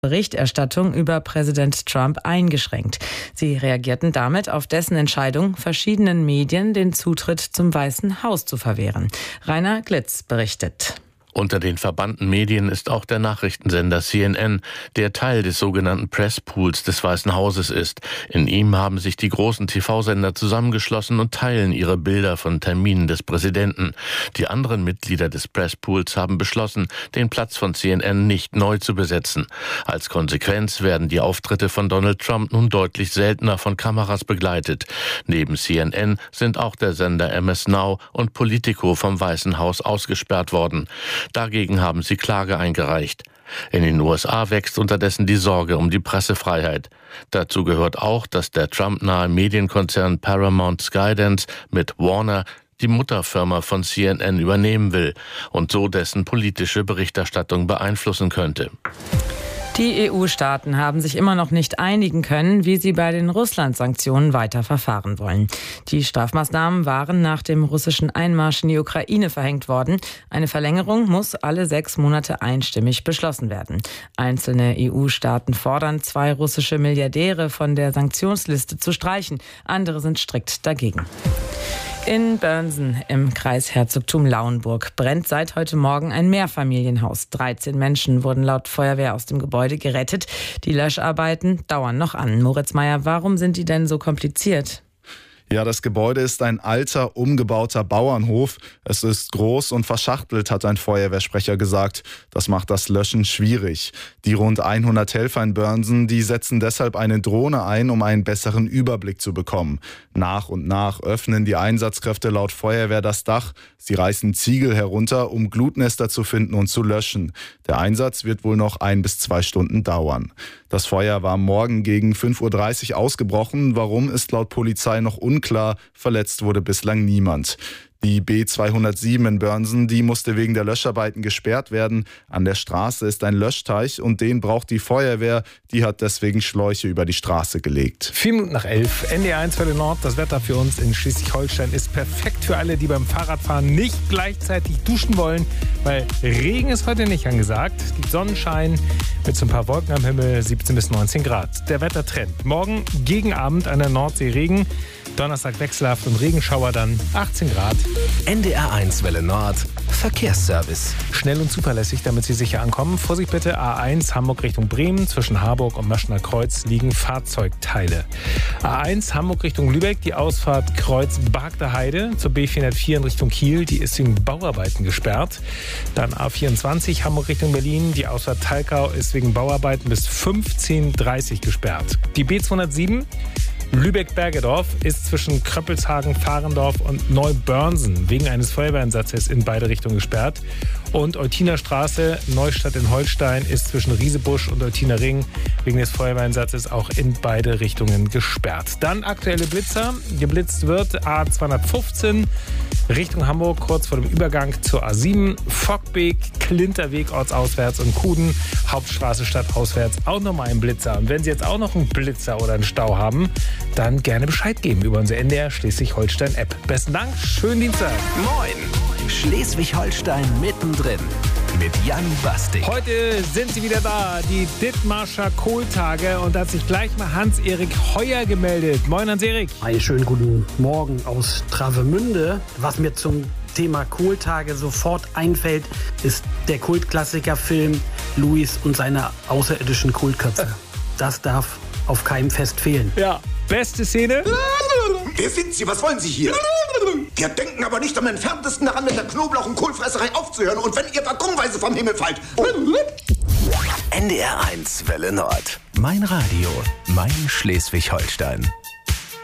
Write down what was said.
Berichterstattung über Präsident Trump eingeschränkt. Sie reagierten damit auf dessen Entscheidung, verschiedenen Medien den Zutritt zum Weißen Haus zu verwehren. Rainer Glitz berichtet. Unter den verbannten Medien ist auch der Nachrichtensender CNN, der Teil des sogenannten Presspools des Weißen Hauses ist. In ihm haben sich die großen TV-Sender zusammengeschlossen und teilen ihre Bilder von Terminen des Präsidenten. Die anderen Mitglieder des Presspools haben beschlossen, den Platz von CNN nicht neu zu besetzen. Als Konsequenz werden die Auftritte von Donald Trump nun deutlich seltener von Kameras begleitet. Neben CNN sind auch der Sender MS Now und Politico vom Weißen Haus ausgesperrt worden. Dagegen haben sie Klage eingereicht. In den USA wächst unterdessen die Sorge um die Pressefreiheit. Dazu gehört auch, dass der Trump-nahe Medienkonzern Paramount Skydance mit Warner die Mutterfirma von CNN übernehmen will und so dessen politische Berichterstattung beeinflussen könnte. Die EU-Staaten haben sich immer noch nicht einigen können, wie sie bei den Russland-Sanktionen weiter verfahren wollen. Die Strafmaßnahmen waren nach dem russischen Einmarsch in die Ukraine verhängt worden. Eine Verlängerung muss alle 6 Monate einstimmig beschlossen werden. Einzelne EU-Staaten fordern, 2 russische Milliardäre von der Sanktionsliste zu streichen. Andere sind strikt dagegen. In Börnsen im Kreisherzogtum Lauenburg brennt seit heute Morgen ein Mehrfamilienhaus. 13 Menschen wurden laut Feuerwehr aus dem Gebäude gerettet. Die Löscharbeiten dauern noch an. Moritz Meyer, warum sind die denn so kompliziert? Ja, das Gebäude ist ein alter, umgebauter Bauernhof. Es ist groß und verschachtelt, hat ein Feuerwehrsprecher gesagt. Das macht das Löschen schwierig. Die rund 100 Helfer in Börnsen, die setzen deshalb eine Drohne ein, um einen besseren Überblick zu bekommen. Nach und nach öffnen die Einsatzkräfte laut Feuerwehr das Dach. Sie reißen Ziegel herunter, um Glutnester zu finden und zu löschen. Der Einsatz wird wohl noch 1 bis 2 Stunden dauern. Das Feuer war morgen gegen 5:30 Uhr ausgebrochen. Warum, ist laut Polizei noch unklar. Verletzt wurde bislang niemand. Die B207 in Börnsen, die musste wegen der Löscharbeiten gesperrt werden. An der Straße ist ein Löschteich und den braucht die Feuerwehr. Die hat deswegen Schläuche über die Straße gelegt. 4 Minuten nach 11, NDR 1 Welle Nord. Das Wetter für uns in Schleswig-Holstein ist perfekt für alle, die beim Fahrradfahren nicht gleichzeitig duschen wollen, weil Regen ist heute nicht angesagt. Es gibt Sonnenschein mit so ein paar Wolken am Himmel, 17 bis 19 Grad. Der Wettertrend. Morgen gegen Abend an der Nordsee Regen. Donnerstag wechselhaft und Regenschauer, dann 18 Grad. NDR 1 Welle Nord, Verkehrsservice. Schnell und zuverlässig, damit Sie sicher ankommen. Vorsicht bitte, A1 Hamburg Richtung Bremen. Zwischen Harburg und Maschner Kreuz liegen Fahrzeugteile. A1 Hamburg Richtung Lübeck, die Ausfahrt Kreuz Barkter Heide. Zur B404 in Richtung Kiel, die ist wegen Bauarbeiten gesperrt. Dann A24 Hamburg Richtung Berlin, die Ausfahrt Talkau ist wegen Bauarbeiten bis 15:30 Uhr gesperrt. Die B207 Lübeck-Bergedorf ist zwischen Kröppelshagen, Fahrendorf und Neubörnsen wegen eines Feuerwehreinsatzes in beide Richtungen gesperrt. Und Eutiner Straße, Neustadt in Holstein, ist zwischen Riesebusch und Eutiner Ring wegen des Feuerwehreinsatzes auch in beide Richtungen gesperrt. Dann aktuelle Blitzer. Geblitzt wird A215 Richtung Hamburg, kurz vor dem Übergang zur A7, Fockbeek, Klinterweg ortsauswärts und Kuden, Hauptstraße stadtauswärts auch nochmal ein Blitzer. Und wenn Sie jetzt auch noch einen Blitzer oder einen Stau haben, dann gerne Bescheid geben über unsere NDR Schleswig-Holstein-App. Besten Dank, schönen Dienstag. Moin, Schleswig-Holstein mittendrin mit Jan Bastik. Heute sind sie wieder da, die Dithmarscher Kohltage, und da hat sich gleich mal Hans-Erik Heuer gemeldet. Moin Hans-Erik. Einen schönen guten Morgen aus Travemünde. Was mir zum Thema Kohltage sofort einfällt, ist der Kultklassikerfilm Louis und seine außerirdischen Kohlköpfe. Das darf auf keinem Fest fehlen. Ja, beste Szene. Wer sind Sie? Was wollen Sie hier? Wir denken aber nicht am entferntesten daran, mit der Knoblauch- und Kohlfresserei aufzuhören. Und wenn ihr waggonweise vom Himmel fallt. NDR 1 Welle Nord. Mein Radio, mein Schleswig-Holstein.